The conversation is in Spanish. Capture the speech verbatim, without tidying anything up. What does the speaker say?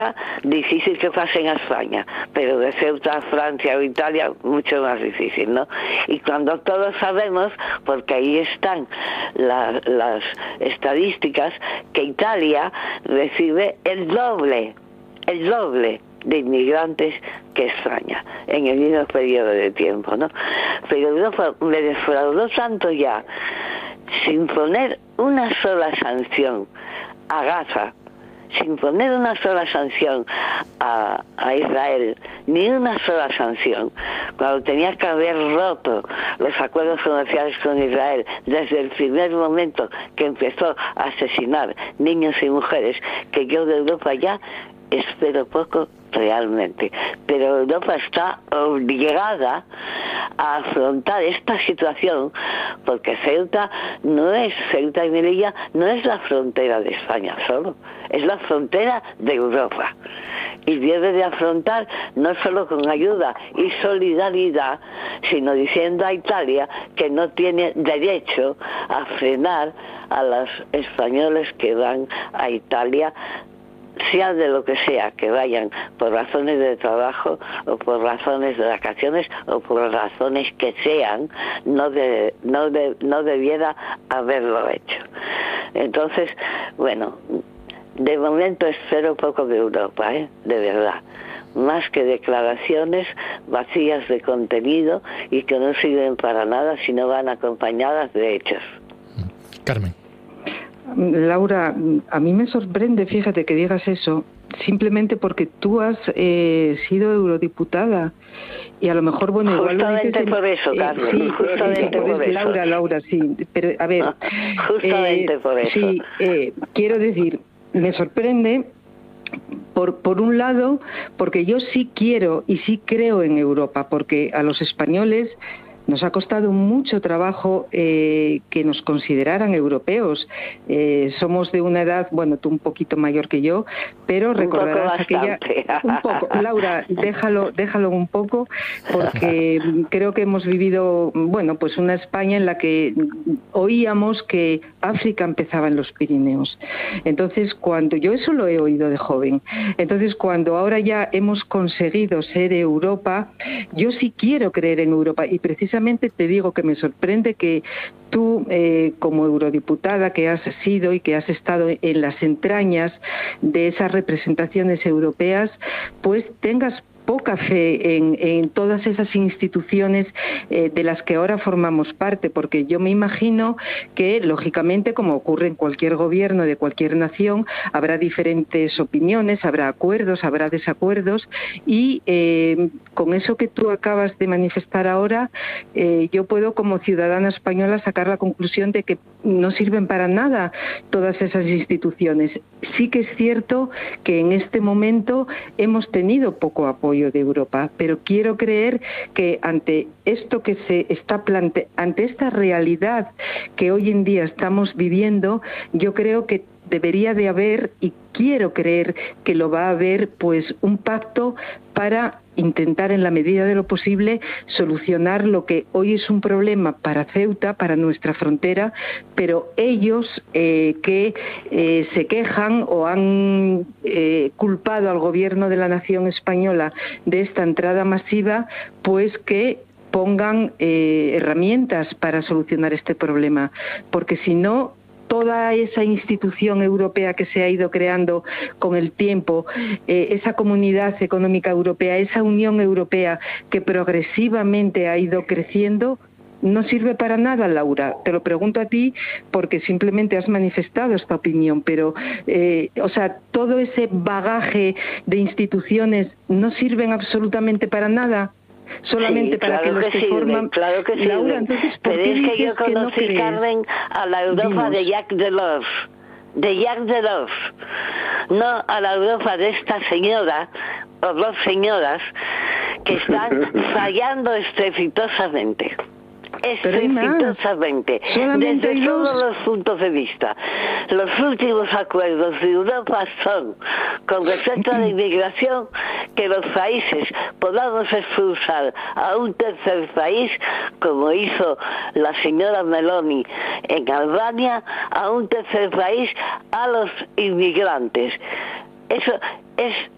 difícil que pasen a España, pero de Ceuta a Francia o Italia mucho más difícil, ¿no? Y cuando todos sabemos, porque ahí están la, las estadísticas, que Italia recibe el doble, el doble de inmigrantes que España en el mismo periodo de tiempo, ¿no? Pero Europa me defraudó tanto ya, sin poner una sola sanción a Gaza, sin poner una sola sanción a, a Israel, ni una sola sanción, cuando tenía que haber roto los acuerdos comerciales con Israel desde el primer momento que empezó a asesinar niños y mujeres, que yo de Europa ya espero poco realmente, pero Europa está obligada a afrontar esta situación, porque Ceuta no es, Ceuta y Melilla no es la frontera de España solo, es la frontera de Europa, y debe de afrontar no solo con ayuda y solidaridad, sino diciendo a Italia que no tiene derecho a frenar a los españoles que van a Italia, sea de lo que sea, que vayan por razones de trabajo o por razones de vacaciones o por razones que sean, no de, no de, no debiera haberlo hecho. Entonces, bueno, de momento espero poco de Europa, ¿eh? De verdad, más que declaraciones vacías de contenido y que no sirven para nada si no van acompañadas de hechos. Carmen. Laura, a mí me sorprende, fíjate, que digas eso, simplemente porque tú has eh, sido eurodiputada y a lo mejor, bueno, igual justamente lo dices, por eso, Carmen, eh, sí, justamente eh, por eso. Laura, Laura, sí, pero a ver, justamente eh, por eso. Sí, eh, quiero decir, me sorprende. Por, por un lado, porque yo sí quiero y sí creo en Europa, porque a los españoles nos ha costado mucho trabajo eh, que nos consideraran europeos. Eh, somos de una edad, bueno, tú un poquito mayor que yo, pero recordarás aquella... Un poco, Laura, déjalo, déjalo un poco, porque creo que hemos vivido, bueno, pues una España en la que oíamos que África empezaba en los Pirineos. Entonces, cuando yo eso lo he oído de joven, entonces cuando ahora ya hemos conseguido ser Europa, yo sí quiero creer en Europa, y precisamente te digo que me sorprende que tú, eh, como eurodiputada que has sido y que has estado en las entrañas de esas representaciones europeas, pues tengas poca fe en, en todas esas instituciones eh, de las que ahora formamos parte, porque yo me imagino que, lógicamente, como ocurre en cualquier gobierno de cualquier nación, habrá diferentes opiniones, habrá acuerdos, habrá desacuerdos, y eh, con eso que tú acabas de manifestar ahora, eh, yo puedo, como ciudadana española, sacar la conclusión de que no sirven para nada todas esas instituciones. Sí que es cierto que en este momento hemos tenido poco apoyo de Europa, pero quiero creer que ante esto que se está plante ante esta realidad que hoy en día estamos viviendo, yo creo que debería de haber, y quiero creer que lo va a haber, pues un pacto para intentar en la medida de lo posible solucionar lo que hoy es un problema para Ceuta, para nuestra frontera, pero ellos eh, que eh, se quejan o han eh, culpado al gobierno de la nación española de esta entrada masiva, pues que pongan eh, herramientas para solucionar este problema, porque si no, toda esa institución europea que se ha ido creando con el tiempo, eh, esa comunidad económica europea, esa Unión Europea que progresivamente ha ido creciendo, no sirve para nada, Laura. Te lo pregunto a ti porque simplemente has manifestado esta opinión, pero, eh, o sea, todo ese bagaje de instituciones no sirven absolutamente para nada. Solamente sí, para claro que los que, que sirven, forman... claro que Laura, sirven. entonces, ¿por pero qué es que yo dices que no conocí, crees? Carmen, a la Europa Dinos. de Jacques Delors, de Jacques Delors, no a la Europa de esta señora o dos señoras que están fallando estrepitosamente. Estrepitosamente, desde los... todos los puntos de vista. Los últimos acuerdos de Europa son, con respecto a la inmigración, que los países podamos expulsar a un tercer país, como hizo la señora Meloni en Albania, a un tercer país, a los inmigrantes. Eso es